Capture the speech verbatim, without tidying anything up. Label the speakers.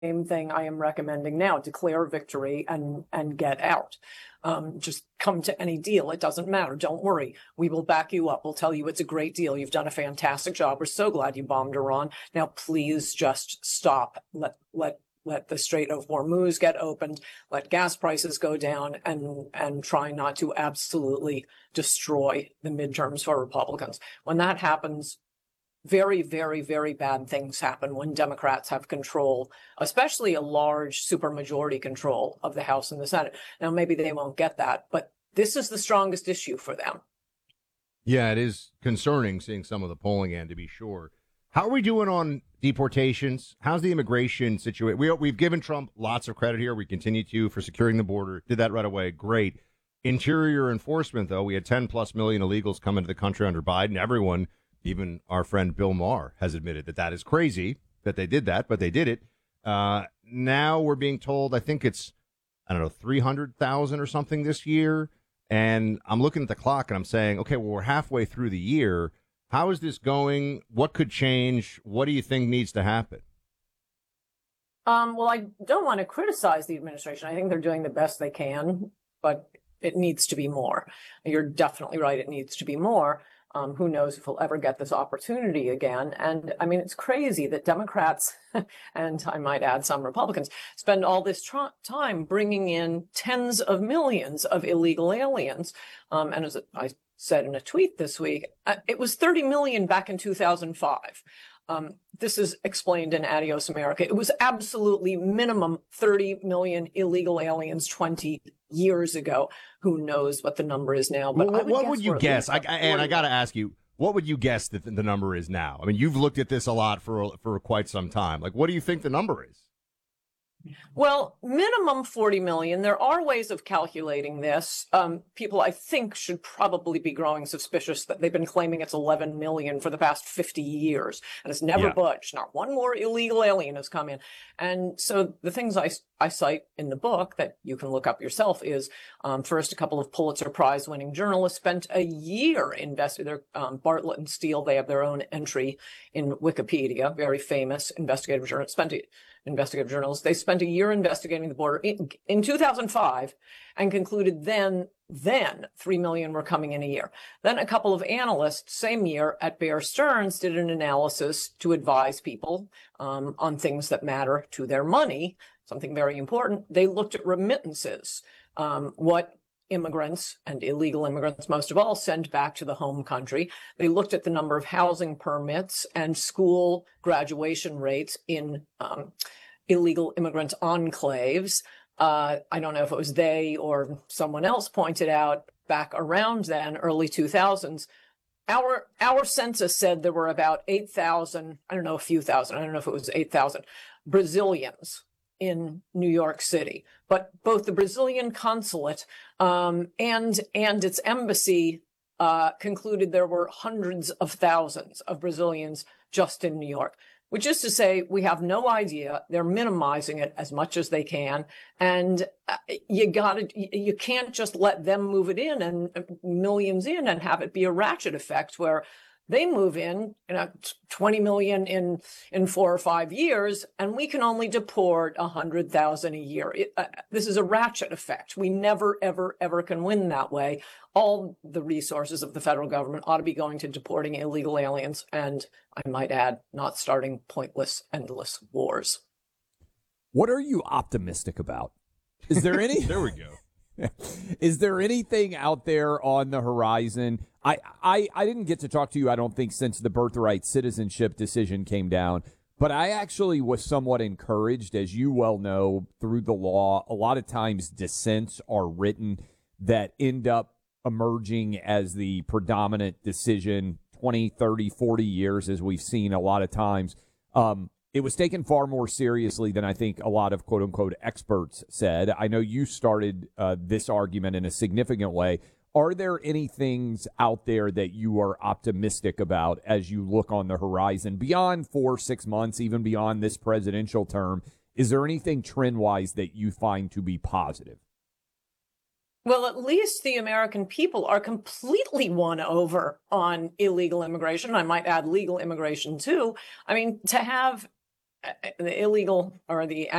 Speaker 1: same thing I am recommending now. Declare victory and, and get out. Um, just come to any deal. It doesn't matter. Don't worry. We will back you up. We'll tell you it's a great deal. You've done a fantastic job. We're so glad you bombed Iran. Now, please just stop. Let, let, let the Strait of Hormuz get opened. Let gas prices go down, and, and try not to absolutely destroy the midterms for Republicans. When that happens, very, very, very bad things happen when Democrats have control, especially a large supermajority control of the House and the Senate. Now, maybe they won't get that, but this is the strongest issue for them.
Speaker 2: Yeah, it is concerning seeing some of the polling, and to be sure. How are we doing on deportations? How's the immigration situation? We, we've given Trump lots of credit here. We continue to for securing the border. Did that right away. Great. Interior enforcement, though, we had ten plus million illegals come into the country under Biden. Everyone, even our friend Bill Maher, has admitted that that is crazy that they did that, but they did it. Uh, now we're being told, I think it's, I don't know, three hundred thousand or something this year. And I'm looking at the clock and I'm saying, okay, well, we're halfway through the year. How is this going? What could change? What do you think needs to happen?
Speaker 1: Um, well, I don't want to criticize the administration. I think they're doing the best they can, but it needs to be more. You're definitely right. It needs to be more. Um, who knows if we'll ever get this opportunity again. And I mean, it's crazy that Democrats, and I might add some Republicans, spend all this tr- time bringing in tens of millions of illegal aliens. Um, and as I said in a tweet this week, uh, it was thirty million back in two thousand five. Um, this is explained in Adios America. It was absolutely minimum thirty million illegal aliens twenty years ago. Who knows what the number is now? But
Speaker 2: well,
Speaker 1: would
Speaker 2: what
Speaker 1: guess
Speaker 2: would you guess? I, and I got to ask you, what would you guess that the number is now? I mean, you've looked at this a lot for for quite some time. Like, what do you think the number is?
Speaker 1: Well, minimum forty million. There are ways of calculating this. Um, people, I think, should probably be growing suspicious that they've been claiming it's eleven million for the past fifty years, and it's never
Speaker 2: Yeah.
Speaker 1: budged. Not one more illegal alien has come in. And so the things I, I cite in the book that you can look up yourself is, um, first, a couple of Pulitzer Prize winning journalists spent a year investigating. Um, Bartlett and Steele, they have their own entry in Wikipedia, very famous investigative journalists, spent a investigative journalists. They spent a year investigating the border in, in two thousand five and concluded then, then three million were coming in a year. Then a couple of analysts, same year at Bear Stearns, did an analysis to advise people um, on things that matter to their money, something very important. They looked at remittances, um, what immigrants and illegal immigrants, most of all, send back to the home country. They looked at the number of housing permits and school graduation rates in um, illegal immigrant enclaves. Uh, I don't know if it was they or someone else pointed out back around then, early two thousands, our our census said there were about eight thousand, I don't know, a few thousand, I don't know if it was eight thousand Brazilians in New York City, but both the Brazilian consulate um, and and its embassy uh, concluded there were hundreds of thousands of Brazilians just in New York, which is to say we have no idea. They're minimizing it as much as they can, and uh, you got to you can't just let them move it in and uh, millions in and have it be a ratchet effect where they move in, you know, twenty million in in four or five years, and we can only deport one hundred thousand a year. It, uh, this is a ratchet effect. We never, ever, ever can win that way. All the resources of the federal government ought to be going to deporting illegal aliens, and I might add, not starting pointless, endless wars.
Speaker 3: What are you optimistic about? Is there any?
Speaker 2: There we go.
Speaker 3: Is there anything out there on the horizon? I, I, I didn't get to talk to you, I don't think, since the birthright citizenship decision came down. But I actually was somewhat encouraged, as you well know, through the law. A lot of times dissents are written that end up emerging as the predominant decision twenty, thirty, forty years, as we've seen a lot of times. Um, It was taken far more seriously than I think a lot of quote-unquote experts said. I know you started uh, this argument in a significant way. Are there any things out there that you are optimistic about as you look on the horizon beyond four, six months, even beyond this presidential term? Is there anything trend-wise that you find to be positive?
Speaker 1: Well, at least the American people are completely won over on illegal immigration. I might add legal immigration, too. I mean, to have uh, the illegal or the